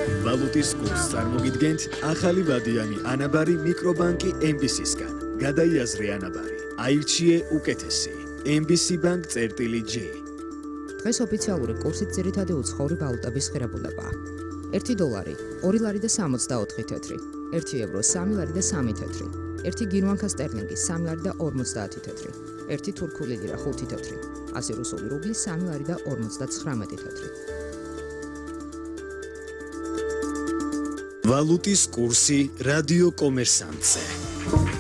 ვალუტის კურსს წარმოგიდგენთ ახალი ვადიანი ანაბარი მიკრობანკი MBC-სგან. გადაიაზრე ანაბარი. აირჩიე უკეთესი. MBC Bank წერტილი J. დღეს ოფიციალური კურსით ძირითადი უცხოური ვალუტების ღირებულებაა. 1 დოლარი 2 ლარი და 64 თეთრი, 1 ევრო 3 ლარი და 3 თეთრი, 1 გირვანკა სტერლინგი 3 ლარი და 50 თეთრი, 1 თურქული ლირა 5 თეთრი, 100 რუსული რუბლი 3 ლარი და 59 თეთრი. ვალუტის კურსი რადიო კომერსანტზე.